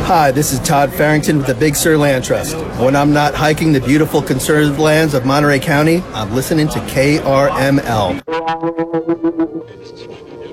Hi, this is Todd Farrington with the Big Sur Land Trust. When I'm not hiking the beautiful conserved lands of Monterey County, I'm listening to KRML.